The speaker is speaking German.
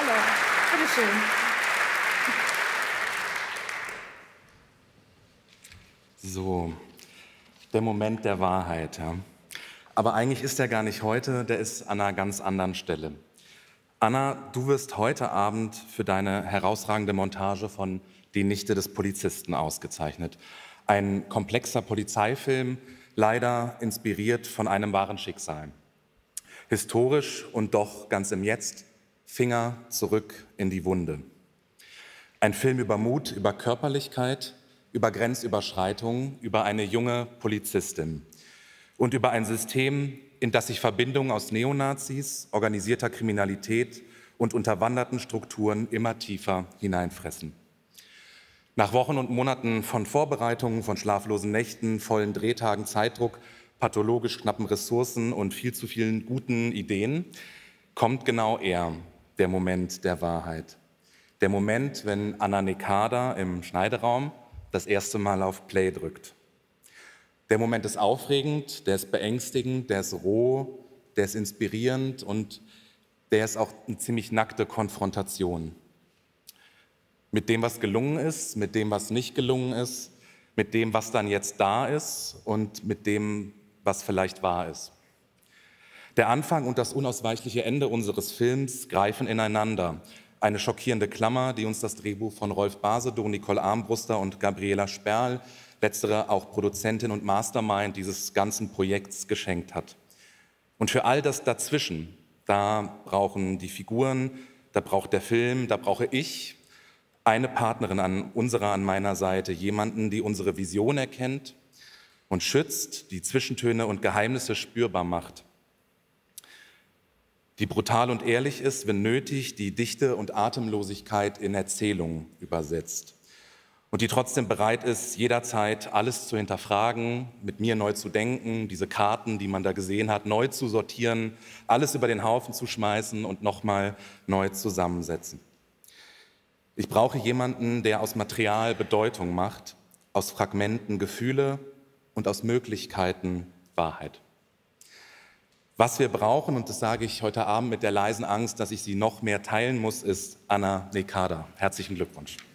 Hallo, bitteschön. So, der Moment der Wahrheit. Ja. Aber eigentlich ist der gar nicht heute, der ist an einer ganz anderen Stelle. Anna, du wirst heute Abend für deine herausragende Montage von Die Nichte des Polizisten ausgezeichnet. Ein komplexer Polizeifilm, leider inspiriert von einem wahren Schicksal. Historisch und doch ganz im Jetzt, Finger zurück in die Wunde. Ein Film über Mut, über Körperlichkeit, über Grenzüberschreitungen, über eine junge Polizistin und über ein System, in das sich Verbindungen aus Neonazis, organisierter Kriminalität und unterwanderten Strukturen immer tiefer hineinfressen. Nach Wochen und Monaten von Vorbereitungen, von schlaflosen Nächten, vollen Drehtagen, Zeitdruck, pathologisch knappen Ressourcen und viel zu vielen guten Ideen kommt genau er, der Moment der Wahrheit. Der Moment, wenn Anna Nekada im Schneideraum das erste Mal auf Play drückt. Der Moment ist aufregend, der ist beängstigend, der ist roh, der ist inspirierend und der ist auch eine ziemlich nackte Konfrontation. Mit dem, was gelungen ist, mit dem, was nicht gelungen ist, mit dem, was dann jetzt da ist und mit dem, was vielleicht wahr ist. Der Anfang und das unausweichliche Ende unseres Films greifen ineinander. Eine schockierende Klammer, die uns das Drehbuch von Rolf Basedow, Nicole Armbruster und Gabriela Sperl, letztere auch Produzentin und Mastermind dieses ganzen Projekts, geschenkt hat. Und für all das dazwischen, da brauchen die Figuren, da braucht der Film, da brauche ich eine Partnerin an meiner Seite, jemanden, die unsere Vision erkennt und schützt, die Zwischentöne und Geheimnisse spürbar macht, die brutal und ehrlich ist, wenn nötig, die Dichte und Atemlosigkeit in Erzählung übersetzt und die trotzdem bereit ist, jederzeit alles zu hinterfragen, mit mir neu zu denken, diese Karten, die man da gesehen hat, neu zu sortieren, alles über den Haufen zu schmeißen und nochmal neu zusammensetzen. Ich brauche jemanden, der aus Material Bedeutung macht, aus Fragmenten Gefühle und aus Möglichkeiten Wahrheit. Was wir brauchen, und das sage ich heute Abend mit der leisen Angst, dass ich sie noch mehr teilen muss, ist Anna Nekada. Herzlichen Glückwunsch.